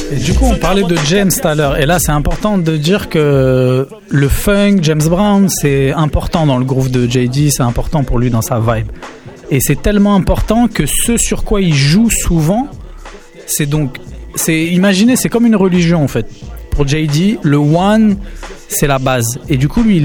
Et du coup, on parlait de James tout à l'heure. Et là, c'est important de dire que le funk, James Brown, c'est important dans le groove de JD, c'est important pour lui dans sa vibe. Et c'est tellement important que ce sur quoi il joue souvent, imaginez, c'est comme une religion en fait. Pour JD, le one, c'est la base. Et du coup, lui,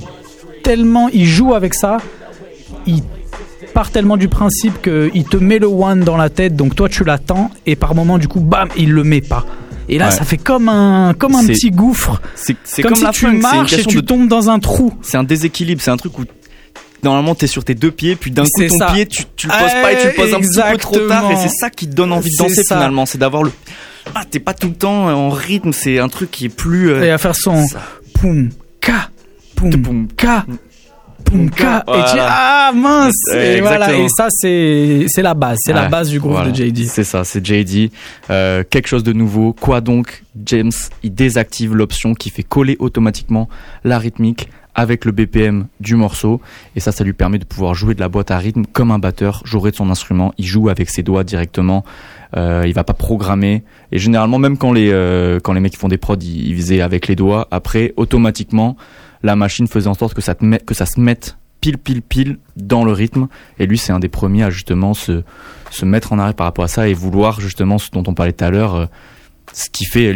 il joue avec ça, il part tellement du principe qu'il te met le one dans la tête, donc toi tu l'attends, et par moment, du coup, bam, il le met pas. Et là, ça fait comme un petit gouffre. C'est comme si tu marches et tu tombes dans un trou. C'est un déséquilibre, c'est un truc où normalement t'es sur tes deux pieds, puis d'un coup ton pied tu le poses pas et tu le poses un petit peu trop tard, et c'est ça qui te donne envie de danser finalement, c'est d'avoir t'es pas tout le temps en rythme, c'est un truc qui est plus et à faire son poum ka poum ka poum ka, et tu mince, et voilà, et ça c'est la base, la base du groove de JD. C'est ça, c'est JD, quelque chose de nouveau. Quoi donc? James, il désactive l'option qui fait coller automatiquement la rythmique avec le BPM du morceau, et ça lui permet de pouvoir jouer de la boîte à rythme comme un batteur jouerait de son instrument. Il joue avec ses doigts directement, il va pas programmer, et généralement même quand les mecs qui font des prods ils faisaient avec les doigts, après automatiquement la machine faisait en sorte que ça se mette pile dans le rythme, et lui c'est un des premiers à justement se mettre en arrêt par rapport à ça et vouloir justement ce dont on parlait tout à l'heure, ce qui fait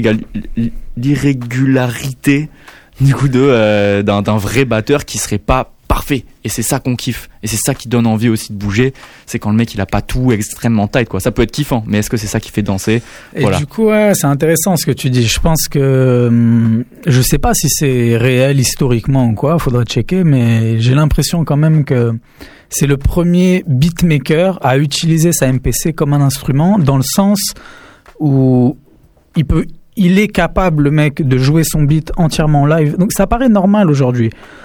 l'irrégularité du coup d'un vrai batteur qui serait pas parfait, et c'est ça qu'on kiffe, et c'est ça qui donne envie aussi de bouger, c'est quand le mec il a pas tout extrêmement tight quoi. Ça peut être kiffant, mais est-ce que c'est ça qui fait danser? Et voilà. Du coup c'est intéressant ce que tu dis. Je pense que je sais pas si c'est réel historiquement ou quoi, faudrait checker, mais j'ai l'impression quand même que c'est le premier beatmaker à utiliser sa MPC comme un instrument, dans le sens où il est capable, le mec, de jouer son beat entièrement live. Donc ça paraît normal aujourd'hui.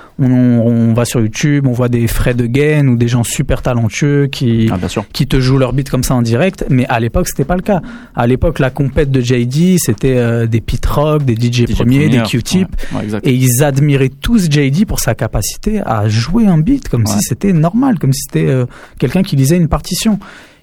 On va sur YouTube, on voit des Fred Again ou des gens super talentueux qui te jouent leur beat comme ça en direct, mais à l'époque c'était pas le cas. À l'époque, la compète de JD, c'était des Pete Rock, des DJ Premier, des Q-Tip, et ils admiraient tous JD pour sa capacité à jouer un beat comme si c'était normal, comme si c'était quelqu'un qui lisait une partition.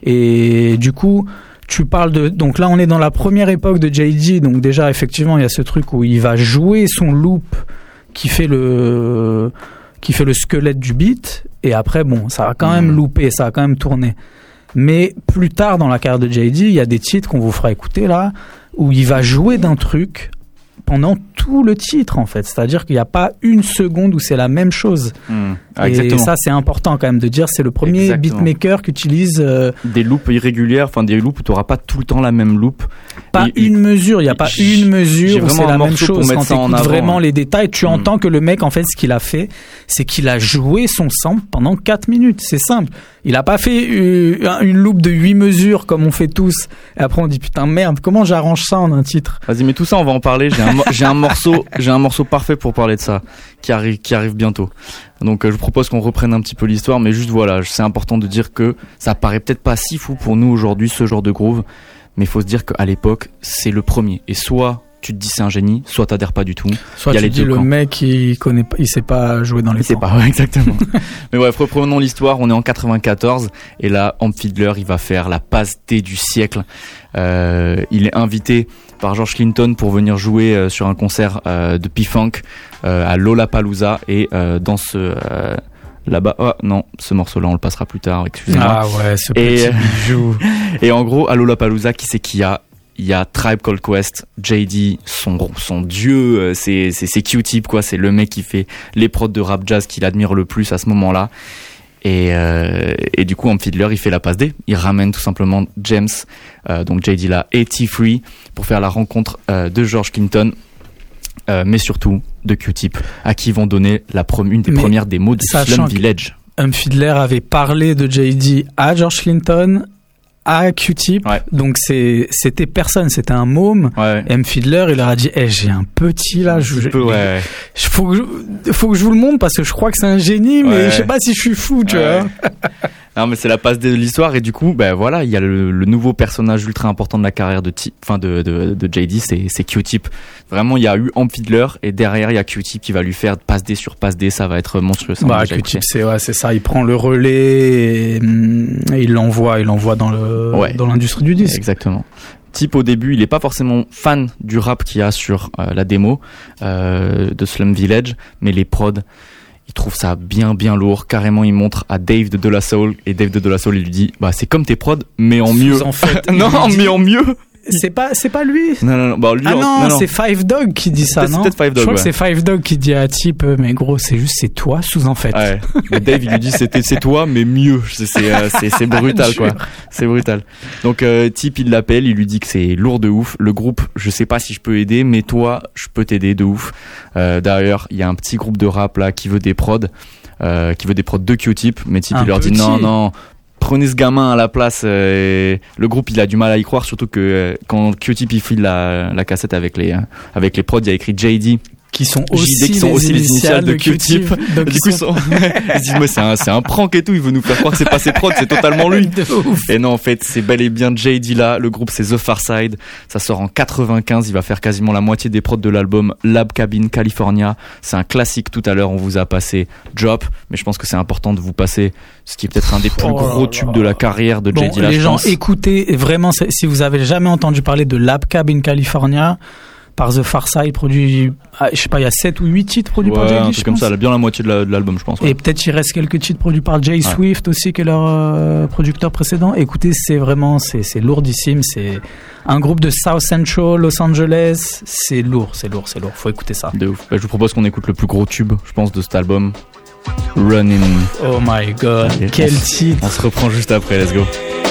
Et du coup, tu parles donc là on est dans la première époque de JD, donc déjà effectivement il y a ce truc où il va jouer son loop qui fait le squelette du beat, et après bon, ça va quand même looper, ça va quand même tourner. Mais plus tard dans la carrière de JD, il y a des titres qu'on vous fera écouter là, où il va jouer d'un truc pendant tout le titre en fait, c'est-à-dire qu'il n'y a pas une seconde où c'est la même chose. Et ça c'est important quand même de dire, c'est le premier beatmaker qui utilise des loops irrégulières, enfin des loops où tu n'auras pas tout le temps la même loop. Il n'y a pas une mesure où c'est la même chose. Quand tu écoutes vraiment les détails, tu entends que le mec en fait ce qu'il a fait, c'est qu'il a joué son sample pendant 4 minutes, c'est simple. Il n'a pas fait une loop de 8 mesures comme on fait tous, et après on dit putain merde, comment j'arrange ça en un titre? Vas-y, mais tout ça on va en parler, j'ai un morceau parfait pour parler de ça qui arrive bientôt. Donc je vous propose qu'on reprenne un petit peu l'histoire, mais juste voilà, c'est important de dire que ça paraît peut-être pas si fou pour nous aujourd'hui ce genre de groove, mais il faut se dire qu'à l'époque c'est le premier, et soit tu te dis c'est un génie, soit t'adhères pas du tout. Soit tu dis le mec il sait pas jouer dans les temps. Il sait pas, ouais, exactement. Mais bref, reprenons l'histoire, on est en 94, et là Amp Fiddler il va faire la passe D du siècle. Il est invité par George Clinton pour venir jouer sur un concert de P-Funk à Lollapalooza, et dans ce là-bas, ce morceau-là on le passera plus tard, excusez-moi. Ah ouais, ce petit bijou. Et en gros à Lollapalooza, qui c'est qu'il y a? Il y a Tribe Called Quest, JD, son dieu, c'est Q-Tip quoi, c'est le mec qui fait les prods de rap jazz qu'il admire le plus à ce moment-là. Et du coup, Amp Fiddler, il fait la passe D, il ramène tout simplement James, donc JD là, et T-Free pour faire la rencontre de George Clinton, mais surtout de Q-Tip, à qui ils vont donner une des premières démos de Slum Village. Amp Fiddler avait parlé de JD à George Clinton, à Q-Tip, donc c'était personne, c'était un môme. Amp Fiddler, il leur a dit j'ai un petit là, faut que je vous le montre parce que je crois que c'est un génie, mais je sais pas si je suis fou, tu vois. Non, mais c'est la passe de l'histoire, et du coup voilà, il y a le nouveau personnage ultra important de la carrière de JD, c'est Q-Tip. Vraiment, il y a eu Amp Fiddler, et derrière il y a Q-Tip qui va lui faire passe D sur passe D, ça va être monstrueux. Q-Tip c'est ça, il prend le relais et il l'envoie dans l'industrie du disque. Exactement. Type au début, il est pas forcément fan du rap qu'il y a sur la démo de Slum Village, mais les prods, il trouve ça bien lourd. Carrément, il montre à Dave de La Soul, et Dave de La Soul, il lui dit c'est comme tes prods mais en mieux. En fait, non, mais en mieux. C'est pas lui. Non. Bah, lui, non, c'est Five Dog qui dit ça, non? C'est peut-être Five Dog. Je crois que c'est Five Dog qui dit à Type, mais gros, c'est toi sous en fait. Ouais. Mais Dave, il lui dit c'est toi, mais mieux. C'est brutal, quoi. C'est brutal. Donc, Type, il l'appelle, il lui dit que c'est lourd de ouf. Le groupe, je sais pas si je peux aider, mais toi, je peux t'aider de ouf. D'ailleurs, il y a un petit groupe de rap là qui veut des prods de Q-Tip, mais Type, il leur dit non. Prenez ce gamin à la place. Le groupe, il a du mal à y croire, surtout que quand Q-Tip il file la cassette avec les prods, il y a écrit JD. Qui sont aussi les initiales de Q-Tip. Donc du coup, ils se disent, mais c'est un prank et tout, il veut nous faire croire que c'est pas ses prods, c'est totalement lui. Et non, en fait, c'est bel et bien JD là. Le groupe, c'est The Far Side. Ça sort en 95. Il va faire quasiment la moitié des prods de l'album Lab Cabin California. C'est un classique. Tout à l'heure, on vous a passé Drop, mais je pense que c'est important de vous passer ce qui est peut-être un des plus gros tubes de la carrière de JD là. Les gens, écoutez, vraiment, si vous avez jamais entendu parler de Lab Cabin California, par The Far Side, produit, je sais pas, il y a 7 ou 8 titres produits par JD, un truc comme ça, bien la moitié de l'album, je pense. Ouais. Et peut-être il reste quelques titres produits par Jay Swift aussi, qui est leur producteur précédent. Écoutez, c'est lourdissime, c'est un groupe de South Central, Los Angeles, c'est lourd, faut écouter ça. De ouf. Je vous propose qu'on écoute le plus gros tube, je pense, de cet album, Running. Oh my god, quel titre. On se reprend juste après, let's go.